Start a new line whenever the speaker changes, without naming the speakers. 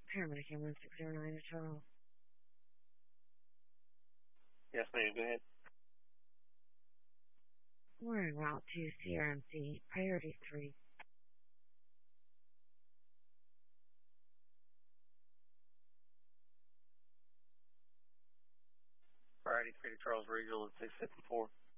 Paramedic in 1609 to Charles.
Yes, ma'am. Go ahead.
We're en route to CRMC, priority 3.
Priority 3 to Charles Regional at 674.